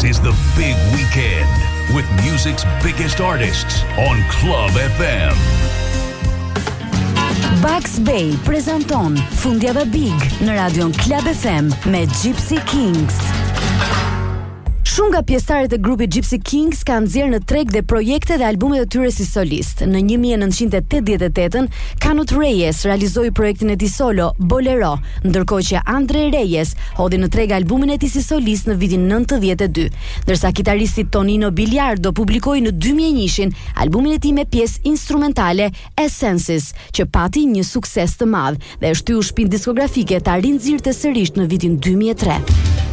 This is the big weekend with music's biggest artists on Club FM. Bugs Bay prezanton Fundjava Big në radion Club FM me Gypsy Kings. Shumë nga pjesëtarët e grupit Gypsy Kings kanë nxjerrë në treg dhe projekte dhe albumet e tyre si solist. Në 1988, Kanut Reyes realizoi projektin e tij solo Bolero, ndërkohë që Andre Reyes hodhi në treg albumin e tij si solist në vitin 92, ndërsa kitaristi Tonino Biliardo publikoi në 2001 albumin e tij me pjesë instrumentale Essences, që pati një sukses të madh dhe shtyu shpinë diskografike ta rinxirrte sërish në vitin 2003.